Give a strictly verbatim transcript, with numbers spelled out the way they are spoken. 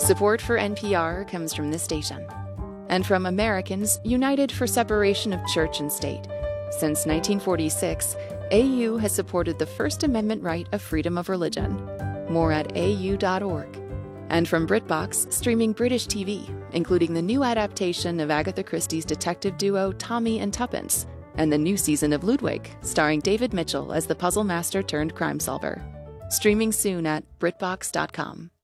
Support for N P R comes from this station and from Americans United for Separation of Church and State. Since nineteen forty-six, A U has supported the First Amendment right of freedom of religion. More at A U dot org. And from BritBox, streaming British T V, including the new adaptation of Agatha Christie's detective duo Tommy and Tuppence, and the new season of Ludwig, starring David Mitchell as the puzzle master turned crime solver. Streaming soon at Brit Box dot com.